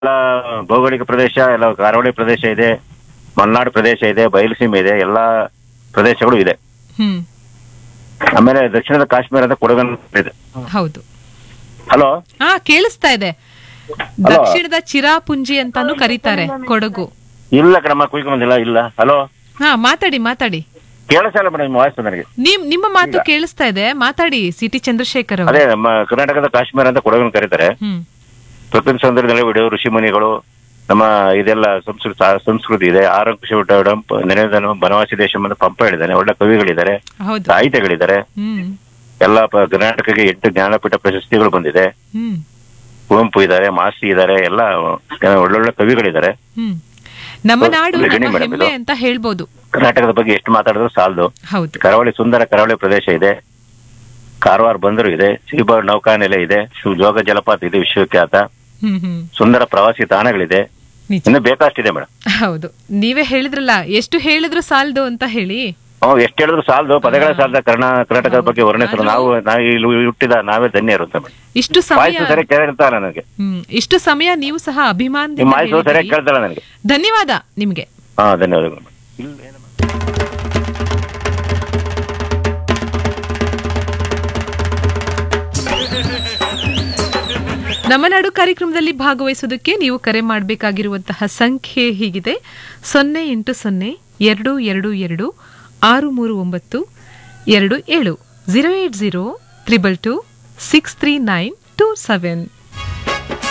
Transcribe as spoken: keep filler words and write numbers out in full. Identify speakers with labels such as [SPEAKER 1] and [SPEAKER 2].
[SPEAKER 1] ಎಲ್ಲ ಭೌಗೋಳಿಕ ಪ್ರದೇಶ, ಎಲ್ಲ ಕರಾವಳಿ ಪ್ರದೇಶ ಇದೆ, ಮಲೆನಾಡು ಪ್ರದೇಶ ಇದೆ, ಬಯಲುಸೀಮೆ ಇದೆ, ಎಲ್ಲಾ ಪ್ರದೇಶಗಳು ಇದೆ.
[SPEAKER 2] ಹ್ಮ್
[SPEAKER 1] ಆಮೇಲೆ ದಕ್ಷಿಣದ ಕಾಶ್ಮೀರ ಅಂತ ಕೊಡಗನ್ ಇದೆ.
[SPEAKER 2] ಹೌದು.
[SPEAKER 1] ಹಲೋ,
[SPEAKER 2] ಹಾ ಕೇಳಿಸ್ತಾ ಇದೆ. ದಕ್ಷಿಣದ ಚಿರಾಪುಂಜಿ ಅಂತಾನು ಕರೀತಾರೆ ಕೊಡಗು.
[SPEAKER 1] ಇಲ್ಲ ಕಣಮ್ಮ, ಕುಯ್ಕ ಬಂದಿಲ್ಲ. ಇಲ್ಲ. ಹಲೋ,
[SPEAKER 2] ಹಾ ಮಾತಾಡಿ ಮಾತಾಡಿ.
[SPEAKER 1] ಕೇಳಿಸಲ್ಲ ಮೇಡಮ್ ನಿಮ್ಮ ವಾಯ್ಸ್ ನನಗೆ.
[SPEAKER 2] ನಿಮ್ ನಿಮ್ಮ ಮಾತು ಕೇಳಿಸ್ತಾ ಇದೆ, ಮಾತಾಡಿ. ಸಿ ಟಿ ಚಂದ್ರಶೇಖರ್ ಅವರು.
[SPEAKER 1] ಅದೇ ನಮ್ಮ ಕರ್ನಾಟಕದ ಕಾಶ್ಮೀರ ಅಂತ ಕೊಡಗನ್ ಕರೀತಾರೆ.
[SPEAKER 2] ಹ್ಮ್
[SPEAKER 1] ಪ್ರಕೃತಿ ಸೌಂದರ್ಯದಲ್ಲಿ ಬಿಡು ಋಷಿ ಮುನಿಗಳು, ನಮ್ಮ ಇದೆಲ್ಲ ಸಂಸ್ಕೃತಿ ಸಂಸ್ಕೃತಿ ಇದೆ. ಆರಂಕುಶ ನೆನೆದ ಬನವಾಸಿ ದೇಶ ಅಂತ ಪಂಪ ಹೇಳಿದ್ದಾನೆ. ಒಳ್ಳೆ ಕವಿಗಳಿದ್ದಾರೆ,
[SPEAKER 2] ಹೌದು.
[SPEAKER 1] ಸಾಹಿತ್ಯಗಳಿದ್ದಾರೆ.
[SPEAKER 2] ಹ್ಮ್
[SPEAKER 1] ಎಲ್ಲ ಪ- ಕರ್ನಾಟಕಕ್ಕೆ ಎಂಟು ಜ್ಞಾನಪೀಠ ಪ್ರಶಸ್ತಿಗಳು ಬಂದಿದೆ.
[SPEAKER 2] ಹ್ಮ್
[SPEAKER 1] ಕುವೆಂಪು ಇದ್ದಾರೆ, ಮಾಸ್ತಿ ಇದ್ದಾರೆ, ಎಲ್ಲ ಒಳ್ಳೊಳ್ಳೆ ಕವಿಗಳಿದ್ದಾರೆ.
[SPEAKER 2] ಹ್ಮ್ ನಮ್ಮ ನಾಡು
[SPEAKER 1] ಗಣಿ
[SPEAKER 2] ನಮ್ಮ
[SPEAKER 1] ಮೇಡಮ್
[SPEAKER 2] ಹೆಮ್ಮೆ
[SPEAKER 1] ಇದು.
[SPEAKER 2] ಅಂತ ಹೇಳ್ಬೋದು.
[SPEAKER 1] ಕರ್ನಾಟಕದ ಬಗ್ಗೆ ಎಷ್ಟು ಮಾತಾಡಿದ್ರು ಸಾಲದು.
[SPEAKER 2] ಹೌದು.
[SPEAKER 1] ಕರಾವಳಿ ಸುಂದರ ಕರಾವಳಿ ಪ್ರದೇಶ ಇದೆ. ಕಾರವಾರ ಬಂದರು ಇದೆ, ಶ್ರೀಬಾಳ್ ನೌಕಾನೆಲೆ ಇದೆ, ಶಿವ ಜೋಗ ಜಲಪಾತ ಇದೆ ವಿಶ್ವಖ್ಯಾತ.
[SPEAKER 2] ಹ್ಮ್ ಹ್ಮ್
[SPEAKER 1] ಸುಂದರ ಪ್ರವಾಸಿ ತಾಣಗಳಿದೆ.
[SPEAKER 2] ನಿಜ.
[SPEAKER 1] ಇನ್ನು ಬೇಕಷ್ಟಿದೆ ಮೇಡಮ್.
[SPEAKER 2] ಹೌದು, ನೀವೇ ಹೇಳಿದ್ರಲ್ಲ ಎಷ್ಟು ಹೇಳಿದ್ರು ಸಾಲದು ಅಂತ ಹೇಳಿ.
[SPEAKER 1] ಹ್ಮ್, ಎಷ್ಟು ಹೇಳಿದ್ರು ಸಾಲದು, ಪದಗಳ ಸಾಲದ ಕರ್ನಾ ಕರ್ನಾಟಕದ ಬಗ್ಗೆ ವರ್ಣಿಸಲು ನಾವು ನಾವು ಇಲ್ಲಿ ಹುಟ್ಟಿದ ನಾವೇ ಧನ್ಯರು ಅಂತ ಮೇಡಮ್.
[SPEAKER 2] ಇಷ್ಟು ಸಮಯ
[SPEAKER 1] ವಾಯ್ಸು ಸರಿಯಾಗಿ ಕೇಳ್ತಾರ ನನಗೆ.
[SPEAKER 2] ಹ್ಮ್ ಇಷ್ಟು ಸಮಯ ನೀವು ಸಹ
[SPEAKER 1] ನಿಮ್ಮ
[SPEAKER 2] ಅಭಿಮಾನದಿಂದ
[SPEAKER 1] ವಾಯ್ಸು ಸರಿಯಾಗಿ
[SPEAKER 2] ಹೇಳಿದ್ರಿ.
[SPEAKER 1] ಕೇಳ್ತಾರ ನನಗೆ.
[SPEAKER 2] ಧನ್ಯವಾದ ನಿಮ್ಗೆ.
[SPEAKER 1] ಹಾ, ಧನ್ಯವಾದಗಳು ಮೇಡಮ್.
[SPEAKER 2] ನಮ್ಮ ನಾಡು ಕಾರ್ಯಕ್ರಮದಲ್ಲಿ ಭಾಗವಹಿಸೋದಕ್ಕೆ ನೀವು ಕರೆ ಮಾಡಬೇಕಾಗಿರುವಂತಹ ಸಂಖ್ಯೆ ಹೀಗಿದೆ: ಸೊನ್ನೆ ಎಂಟು ಸೊನ್ನೆ ಎರಡು ಎರಡು ಎರಡು ಆರು ಮೂರು ಒಂಬತ್ತು ಎರಡು ಏಳು zero eight zero triple two six three nine two seven.